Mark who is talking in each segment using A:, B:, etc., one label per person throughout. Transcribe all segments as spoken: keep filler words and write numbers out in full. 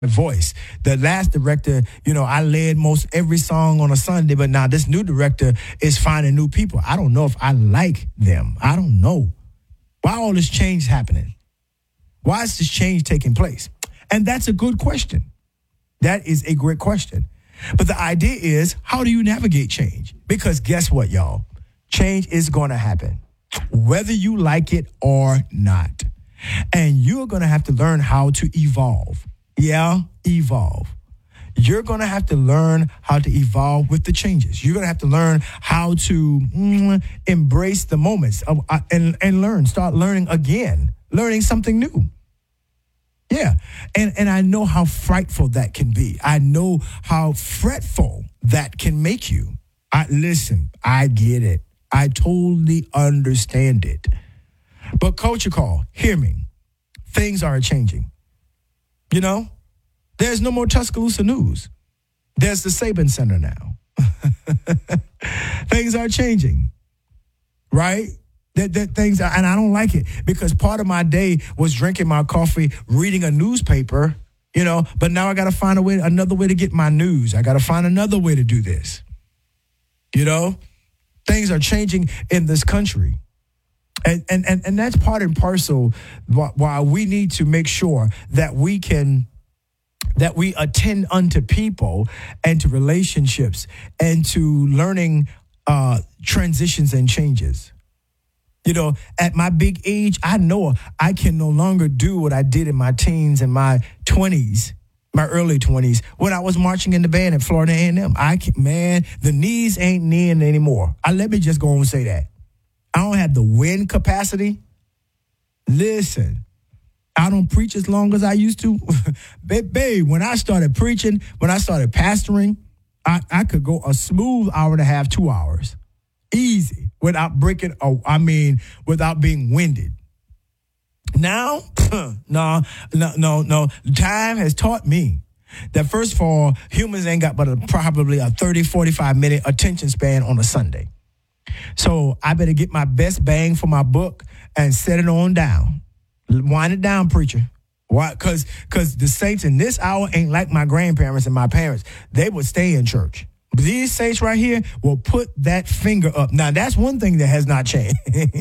A: voice. The last director, you know, I led most every song on a Sunday, but now this new director is finding new people. I don't know if I like them. I don't know. Why all this change happening? Why is this change taking place? And that's a good question. That is a great question. But the idea is, how do you navigate change? Because guess what, y'all? Change is going to happen, whether you like it or not. And you're going to have to learn how to evolve. Yeah, evolve. You're going to have to learn how to evolve with the changes. You're going to have to learn how to mm, embrace the moments of, uh, and, and learn, start learning again, learning something new. Yeah. And, and I know how frightful that can be. I know how fretful that can make you. I, listen, I get it. I totally understand it. But Culture Call, hear me. Things are changing. You know, there's no more Tuscaloosa News. There's the Saban Center now. Things are changing, right? That, that things are, and I don't like it because part of my day was drinking my coffee, reading a newspaper, you know, but now I got to find a way, another way to get my news. I got to find another way to do this. You know, things are changing in this country. And, and, and, and that's part and parcel why we need to make sure that we can, that we attend unto people and to relationships and to learning uh, transitions and changes. You know, at my big age, I know I can no longer do what I did in my teens and my twenties, my early twenties, when I was marching in the band at Florida A and M. I can, man, the knees ain't kneeing anymore. I, let me just go and say that. I don't have the wind capacity. Listen, I don't preach as long as I used to. Babe, when I started preaching, when I started pastoring, I, I could go a smooth hour and a half, two hours. Easy, without breaking, oh, I mean, without being winded. Now, no, no, no, no. Time has taught me that, first of all, humans ain't got but a, probably a thirty, forty-five minute attention span on a Sunday. So I better get my best bang for my buck and set it on down. Wind it down, preacher. Why? Because because the saints in this hour ain't like my grandparents and my parents. They would stay in church. These saints right here will put that finger up. Now, that's one thing that has not changed.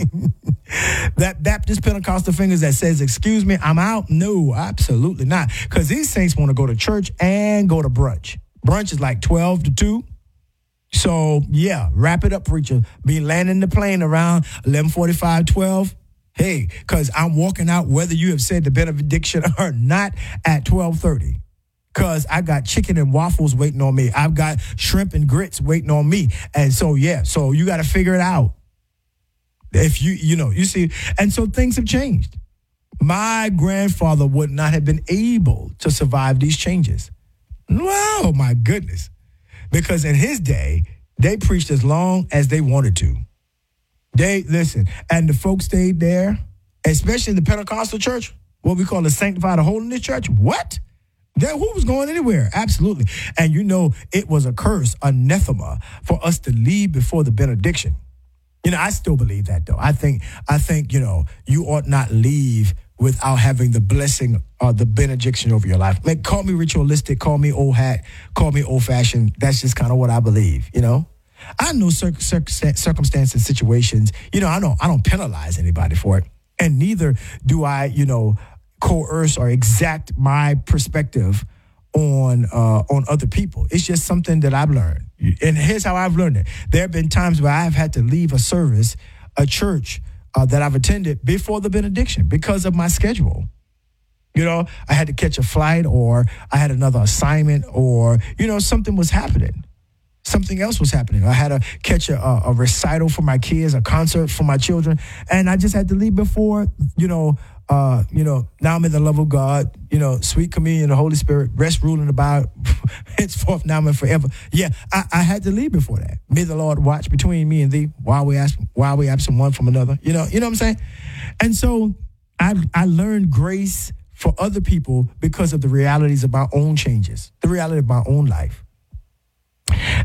A: That Baptist Pentecostal fingers that says, excuse me, I'm out. No, absolutely not. Because these saints want to go to church and go to brunch. Brunch is like twelve to two. So, yeah, wrap it up, preacher. Be landing the plane around eleven forty-five, twelve. Hey, because I'm walking out whether you have said the benediction or not at twelve thirty. Because I got chicken and waffles waiting on me. I've got shrimp and grits waiting on me. And so, yeah, so you got to figure it out. If you, you know, you see, and so things have changed. My grandfather would not have been able to survive these changes. Wow, my goodness. Because in his day, they preached as long as they wanted to. They, listen, and the folks stayed there, especially the Pentecostal church, what we call the Sanctified Holiness Church. What? They, who was going anywhere? Absolutely. And you know, it was a curse, anathema, for us to leave before the benediction. You know, I still believe that, though. I think, I think, you know, you ought not leave without having the blessing or the benediction over your life. Like, call me ritualistic, call me old hat, call me old fashioned. That's just kind of what I believe, you know? I know cir- cir- circumstances, situations, you know, I don't, I don't penalize anybody for it. And neither do I, you know, coerce or exact my perspective on uh, on other people. It's just something that I've learned. And here's how I've learned it. There have been times where I've had to leave a service, a church, Uh, that I've attended before the benediction because of my schedule. You know, I had to catch a flight or I had another assignment or, you know, something was happening. Something else was happening. I had to catch a, a recital for my kids, a concert for my children, and I just had to leave before, you know, uh, you know, now I'm in the love of God, you know, sweet communion, the Holy Spirit, rest, rule, and abide, henceforth, now and forever. Yeah, I, I had to leave before that. May the Lord watch between me and thee while we ask, while we absent one from another. You know, you know what I'm saying? And so I I learned grace for other people because of the realities of my own changes, the reality of my own life.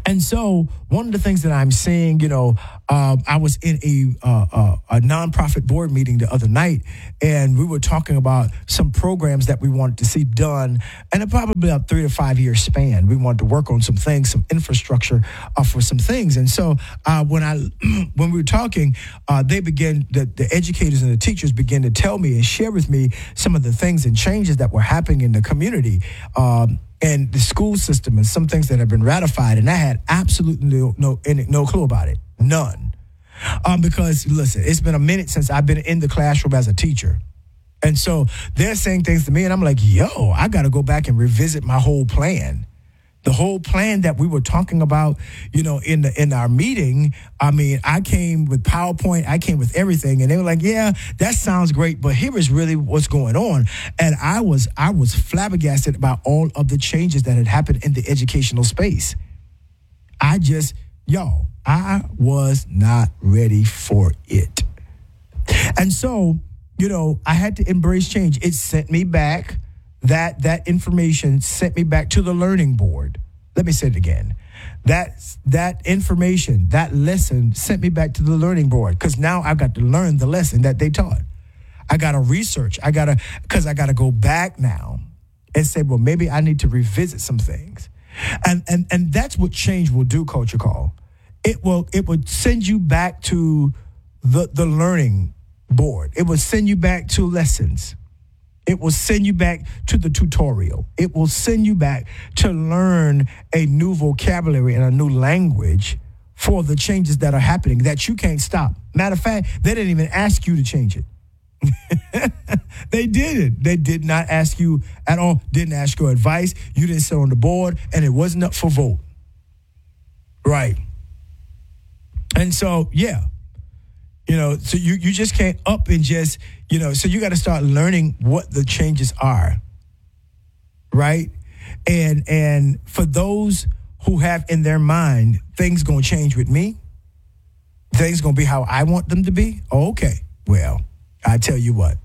A: And so one of the things that I'm seeing, you know, um, I was in a, uh, uh, a nonprofit board meeting the other night, and we were talking about some programs that we wanted to see done in a probably a three to five year span. We wanted to work on some things, some infrastructure uh, for some things. And so uh, when I when we were talking, uh, they began, the, the educators and the teachers began to tell me and share with me some of the things and changes that were happening in the community. Um, and the school system and some things that have been ratified, and I had absolutely no no, no clue about it, none. Um, because, listen, it's been a minute since I've been in the classroom as a teacher. And so they're saying things to me, and I'm like, yo, I got to go back and revisit my whole plan. The whole plan that we were talking about, you know, in the in our meeting. I mean, I came with PowerPoint, I came with everything, and they were like, "Yeah, that sounds great, but here is really what's going on." And I was I was flabbergasted about all of the changes that had happened in the educational space. I just, yo, I was not ready for it, and so, you know, I had to embrace change. It sent me back. That that information sent me back to the learning board. Let me say it again. That that information, that lesson sent me back to the learning board, because now I've got to learn the lesson that they taught. I got to research. I got to, because I got to go back now and say, well, maybe I need to revisit some things. And and and that's what change will do, Culture Call. It will it would send you back to the the learning board. It will send you back to lessons. It will send you back to the tutorial. It will send you back to learn a new vocabulary and a new language for the changes that are happening that you can't stop. Matter of fact, they didn't even ask you to change it. They didn't. They did not ask you at all. Didn't ask your advice. You didn't sit on the board, and it wasn't up for vote. Right. And so, yeah. You know, so you, you just can't up and just, you know, so you got to start learning what the changes are, right? And and for those who have in their mind, things going to change with me, things going to be how I want them to be, okay, well, I tell you what,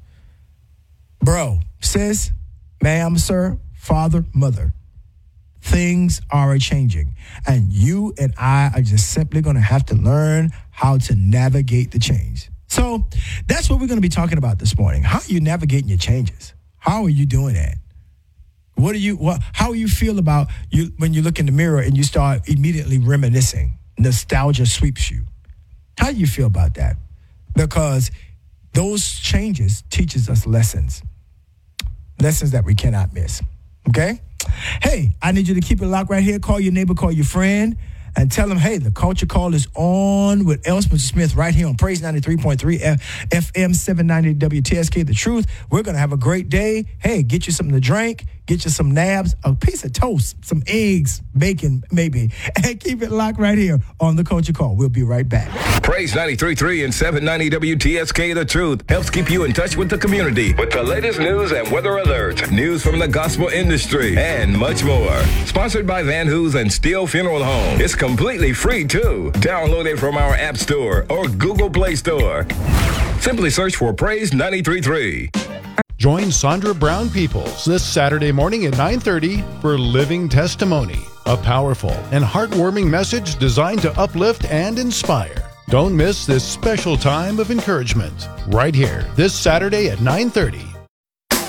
A: bro, sis, ma'am, sir, father, mother, things are changing, and you and I are just simply going to have to learn how to navigate the change. So that's what we're going to be talking about this morning. How are you navigating your changes? How are you doing that? What do you? What? How do you feel about you when you look in the mirror and you start immediately reminiscing? Nostalgia sweeps you. How do you feel about that? Because those changes teaches us lessons, lessons that we cannot miss. Okay. Hey, I need you to keep it locked right here. Call your neighbor, call your friend, and tell them, hey, the Culture Call is on with Elspeth Smith right here on Praise ninety-three point three F M seven ninety W T S K, The Truth. We're going to have a great day. Hey, get you something to drink, get you some nabs, a piece of toast, some eggs, bacon, maybe, and keep it locked right here on the Culture Call. We'll be right back.
B: Praise ninety-three point three and seven ninety W T S K, The Truth helps keep you in touch with the community with the latest news and weather alerts, news from the gospel industry, and much more. Sponsored by Van Hoos and Steele Funeral Home. It's completely free, too. Download it from our App Store or Google Play Store. Simply search for Praise ninety-three point three.
C: Join Sandra Brown Peoples this Saturday morning at nine thirty for Living Testimony, a powerful and heartwarming message designed to uplift and inspire. Don't miss this special time of encouragement right here this Saturday at nine thirty